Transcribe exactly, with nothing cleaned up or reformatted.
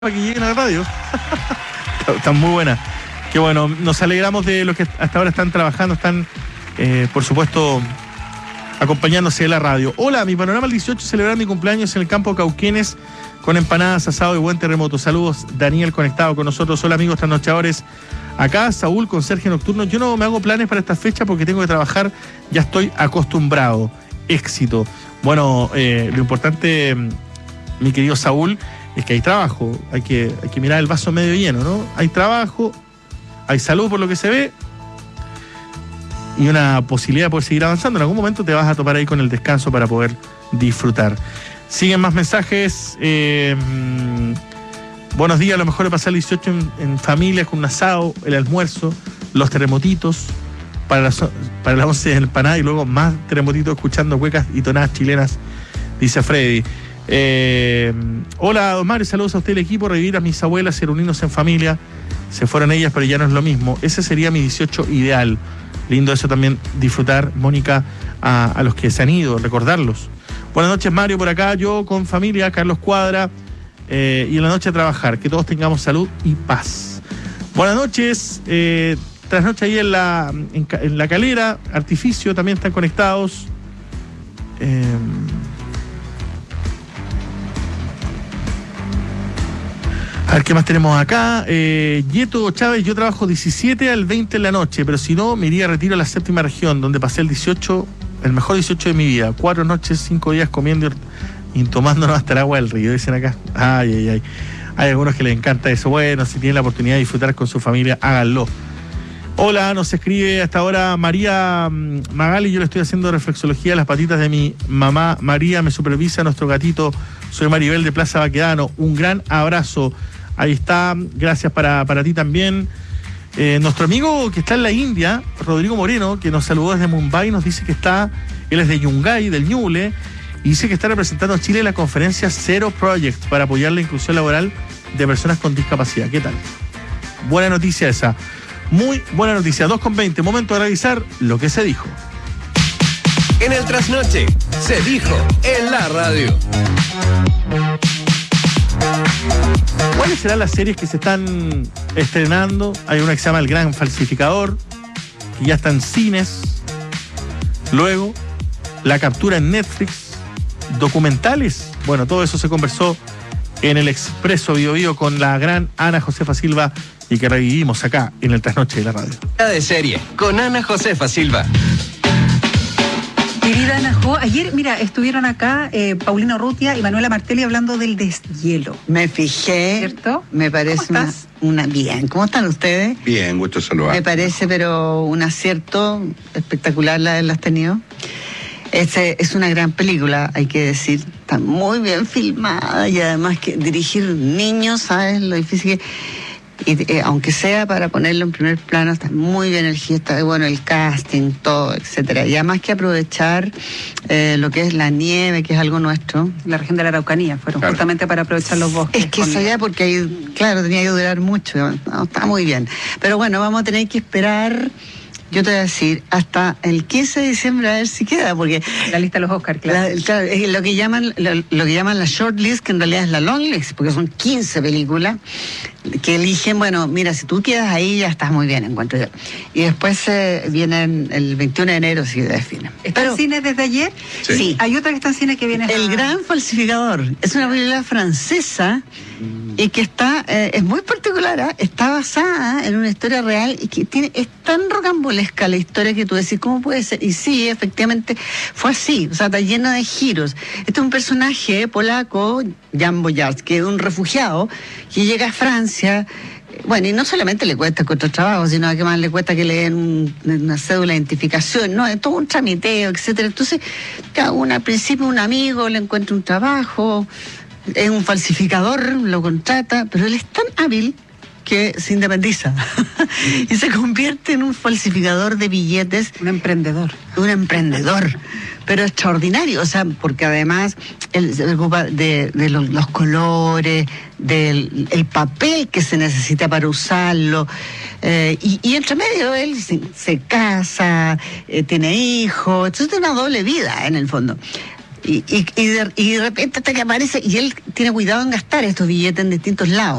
para que lleguen a la radio. Están muy buenas. Qué bueno, nos alegramos de los que hasta ahora están trabajando, están, eh, por supuesto, acompañándose de la radio. Hola, mi panorama el dieciocho, celebrar mi cumpleaños en el campo Cauquenes con empanadas, asado y buen terremoto. Saludos, Daniel, conectado con nosotros. Hola, amigos trasnochadores. Acá, Saúl, con Sergio Nocturno. Yo no me hago planes para esta fecha porque tengo que trabajar, ya estoy acostumbrado. Éxito. Bueno, eh, lo importante, mi querido Saúl, es que hay trabajo, hay que, hay que mirar el vaso medio lleno, ¿no? Hay trabajo, hay salud por lo que se ve y una posibilidad de poder seguir avanzando. En algún momento te vas a topar ahí con el descanso para poder disfrutar. Siguen más mensajes. Eh, buenos días, a lo mejor es pasar el dieciocho en, en familia, con un asado, el almuerzo, los terremotitos, para las, para las once de empanada y luego más terremotitos escuchando cuecas y tonadas chilenas, dice Freddy. Eh, hola, don Mario, saludos a usted, el equipo. Revivir a mis abuelas y reunirnos en familia. Se fueron ellas, pero ya no es lo mismo. Ese sería mi dieciocho ideal. Lindo eso también, disfrutar, Mónica, a, a los que se han ido, recordarlos. Buenas noches, Mario, por acá, yo con familia, Carlos Cuadra, eh, y en la noche a trabajar. Que todos tengamos salud y paz. Buenas noches, eh, trasnoche ahí en la, en, en la Calera, Artificio, también están conectados. Eh, A ver, ¿qué más tenemos acá? Eh, Yeto Chávez, yo trabajo diecisiete al veinte en la noche, pero si no, me iría a retiro a la séptima región, donde pasé el dieciocho, el mejor dieciocho de mi vida. Cuatro noches, cinco días comiendo y tomándonos hasta el agua del río, dicen acá. Ay, ay, ay. Hay algunos que les encanta eso. Bueno, si tienen la oportunidad de disfrutar con su familia, háganlo. Hola, nos escribe hasta ahora María Magali. Yo le estoy haciendo reflexología a las patitas de mi mamá María. Me supervisa nuestro gatito. Soy Maribel de Plaza Baquedano. Un gran abrazo. Ahí está, gracias para, para ti también. Eh, nuestro amigo que está en la India, Rodrigo Moreno, que nos saludó desde Mumbai, nos dice que está, él es de Yungay, del Ñuble, y dice que está representando a Chile en la conferencia Zero Project para apoyar la inclusión laboral de personas con discapacidad. ¿Qué tal? Buena noticia esa. Muy buena noticia. dos con veinte, momento de revisar lo que se dijo. En el trasnoche, se dijo en la radio. ¿Cuáles serán las series que se están estrenando? Hay una que se llama El Gran Falsificador, que ya está en cines. Luego, La Captura en Netflix. Documentales. Bueno, todo eso se conversó en el Expreso Bio Bio con la gran Ana Josefa Silva y que revivimos acá en el Trasnoche de la Radio. De serie, con Ana Josefa Silva. Querida Ana Jo, ayer, mira, estuvieron acá eh, Paulino Urrutia y Manuela Martelli hablando del deshielo. Me fijé, ¿cierto? Me parece ¿Cómo una, estás? una... Bien, ¿cómo están ustedes? Bien, gusto saludar. Me parece, pero un acierto espectacular la haberlas tenido. Este es una gran película, hay que decir. Está muy bien filmada y además que dirigir niños, ¿sabes? Lo difícil que... Y, eh, aunque sea para ponerlo en primer plano, está muy bien elegido, está bueno el casting, todo, etcétera. Y además que aprovechar eh, lo que es la nieve, que es algo nuestro. La región de la Araucanía fueron Claro. justamente para aprovechar los bosques. Es que es allá porque ahí, claro, tenía que durar mucho. No, está muy bien. Pero bueno, vamos a tener que esperar, yo te voy a decir, hasta el quince de diciembre a ver si queda, porque La lista de los Oscars, claro. La, claro, es lo que llaman lo, lo que llaman la short list, que en realidad es la long list, porque son quince películas que eligen. Bueno, mira, si tú quedas ahí ya estás muy bien, encuentro yo. Y después eh, vienen el veintiuno de enero, si se definen. ¿Está en cines desde ayer? Sí. Sí. Hay otra que está en cines que viene... El a... Gran Falsificador es una película francesa y que está, eh, es muy particular, ¿eh? Está basada en una historia real y que tiene, es tan rocambolesca la historia que tú decís, ¿cómo puede ser? Y sí, efectivamente fue así, o sea, está llena de giros. Este es un personaje polaco, Jan Boyard, que es un refugiado que llega a Francia. Bueno, y no solamente le cuesta encontrar trabajo, sino que más le cuesta que le den un, una cédula de identificación, ¿no? Es todo un tramiteo, etcétera. Entonces, cada uno, al principio un amigo le encuentra un trabajo, es un falsificador, lo contrata, pero él es tan hábil que se independiza y se convierte en un falsificador de billetes. Un emprendedor. Un emprendedor, pero extraordinario, o sea, porque además él se preocupa de, de los, los colores, del el papel que se necesita para usarlo, eh, y, y entre medio él se, se casa, eh, tiene hijos, entonces tiene una doble vida en el fondo. Y, y, y, de, y de repente hasta que aparece, y él tiene cuidado en gastar estos billetes en distintos lados.